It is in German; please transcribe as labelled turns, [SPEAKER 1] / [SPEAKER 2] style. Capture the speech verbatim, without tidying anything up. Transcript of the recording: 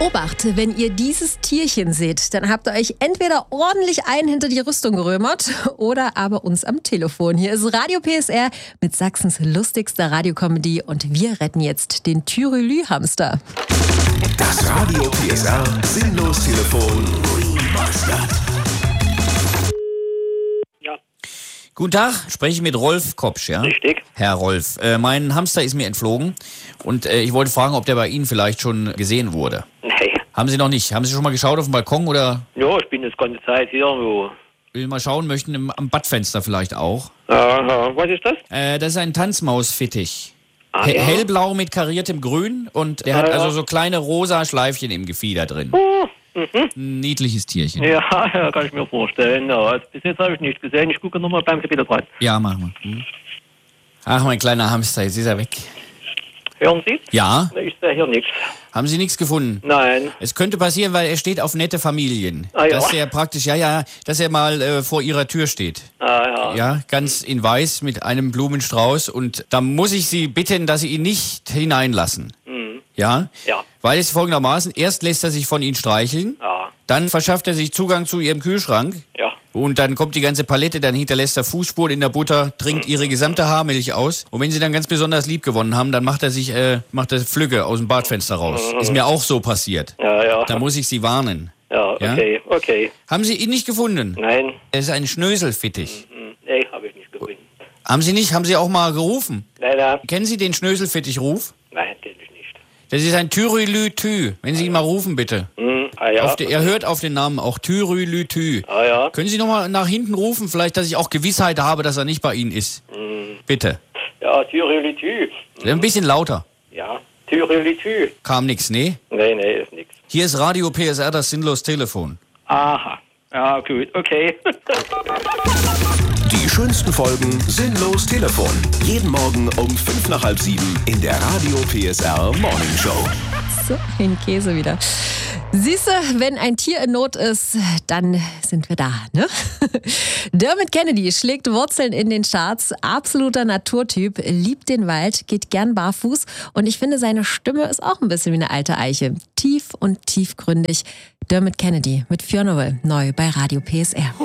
[SPEAKER 1] Obacht, wenn ihr dieses Tierchen seht, dann habt ihr euch entweder ordentlich ein hinter die Rüstung gerömert oder aber uns am Telefon. Hier ist Radio P S R mit Sachsens lustigster Radiokomödie und wir retten jetzt den Thürülü-Hamster.
[SPEAKER 2] Das Radio P S R Sinnlos-Telefon Remastered.
[SPEAKER 3] Ja.
[SPEAKER 4] Guten Tag, spreche ich mit Rolf Kopsch, ja?
[SPEAKER 3] Richtig.
[SPEAKER 4] Herr Rolf, äh, mein Hamster ist mir entflogen und äh, ich wollte fragen, ob der bei Ihnen vielleicht schon gesehen wurde.
[SPEAKER 3] Nee.
[SPEAKER 4] Haben Sie noch nicht? Haben Sie schon mal geschaut auf dem Balkon oder?
[SPEAKER 3] Ja, ich bin jetzt ganze Zeit hier. Wo.
[SPEAKER 4] Will mal schauen möchten, im, am Badfenster vielleicht auch.
[SPEAKER 3] Aha, was ist das?
[SPEAKER 4] Äh, das ist ein Tanzmausfittich.
[SPEAKER 3] Ah,
[SPEAKER 4] He-
[SPEAKER 3] ja.
[SPEAKER 4] Hellblau mit kariertem Grün und der
[SPEAKER 3] Ah,
[SPEAKER 4] hat
[SPEAKER 3] ja.
[SPEAKER 4] also so kleine rosa Schleifchen im Gefieder drin.
[SPEAKER 3] Oh, mhm.
[SPEAKER 4] Ein niedliches Tierchen.
[SPEAKER 3] Ja, ja, kann ich mir vorstellen. Ja, also bis jetzt habe ich nicht gesehen. Ich gucke nochmal beim wieder dran.
[SPEAKER 4] Ja, machen wir. Hm. Ach, mein kleiner Hamster, jetzt ist er weg.
[SPEAKER 3] Hören Sie?
[SPEAKER 4] Ja?
[SPEAKER 3] Nee, ich sehe hier nichts.
[SPEAKER 4] Haben Sie nichts gefunden?
[SPEAKER 3] Nein.
[SPEAKER 4] Es könnte passieren, weil er steht auf nette Familien.
[SPEAKER 3] Ah, ja.
[SPEAKER 4] Dass er praktisch, ja, ja, dass er mal äh, vor ihrer Tür steht.
[SPEAKER 3] Ah, ja.
[SPEAKER 4] Ja, ganz in weiß mit einem Blumenstrauß. Und da muss ich Sie bitten, dass Sie ihn nicht hineinlassen.
[SPEAKER 3] Mhm.
[SPEAKER 4] Ja?
[SPEAKER 3] Ja.
[SPEAKER 4] Weil es folgendermaßen, erst lässt er sich von Ihnen streicheln,
[SPEAKER 3] Ja.
[SPEAKER 4] dann verschafft er sich Zugang zu Ihrem Kühlschrank.
[SPEAKER 3] Ja.
[SPEAKER 4] Und dann kommt die ganze Palette, dann hinterlässt er Fußspuren in der Butter, trinkt ihre gesamte Haarmilch aus. Und wenn sie dann ganz besonders lieb gewonnen haben, dann macht er sich, äh, macht er Flügge aus dem Badfenster raus. Ist mir auch so passiert.
[SPEAKER 3] Ja, ja.
[SPEAKER 4] Da muss ich Sie warnen.
[SPEAKER 3] Ja,
[SPEAKER 4] Ja?
[SPEAKER 3] okay, okay.
[SPEAKER 4] Haben Sie ihn nicht gefunden?
[SPEAKER 3] Nein.
[SPEAKER 4] Es ist ein Schnöselfittich.
[SPEAKER 3] Mhm. Nee, habe ich nicht gefunden.
[SPEAKER 4] Haben Sie nicht, haben Sie auch mal gerufen?
[SPEAKER 3] Nein, nein.
[SPEAKER 4] Kennen Sie den Schnöselfittich-Ruf?
[SPEAKER 3] Nein, den ich nicht.
[SPEAKER 4] Das ist ein Thürülü-Tü. Wenn Sie ihn mal rufen, bitte.
[SPEAKER 3] Mhm. Ah, ja.
[SPEAKER 4] Auf de, er hört auf den Namen auch Thürülü-Tü.
[SPEAKER 3] Ah, ja.
[SPEAKER 4] Können Sie noch mal nach hinten rufen, vielleicht, dass ich auch Gewissheit habe, dass er nicht bei Ihnen ist?
[SPEAKER 3] Mhm.
[SPEAKER 4] Bitte.
[SPEAKER 3] Ja, Thürülitü.
[SPEAKER 4] Ein bisschen lauter.
[SPEAKER 3] Ja, Thürülitü.
[SPEAKER 4] Kam nix, nee?
[SPEAKER 3] Nee, nee, ist nix.
[SPEAKER 4] Hier ist Radio P S R, das sinnlos Telefon.
[SPEAKER 3] Aha. Ja, gut, okay.
[SPEAKER 2] Die schönsten Folgen Sinnlos Telefon. Jeden Morgen um fünf nach halb sieben in der Radio P S R Morning Show.
[SPEAKER 1] So ein Käse wieder. Siehste, wenn ein Tier in Not ist, dann sind wir da, ne? Dermot Kennedy schlägt Wurzeln in den Charts, absoluter Naturtyp, liebt den Wald, geht gern barfuß und ich finde, seine Stimme ist auch ein bisschen wie eine alte Eiche. Tief und tiefgründig. Dermot Kennedy mit Funeral, neu bei Radio P S R.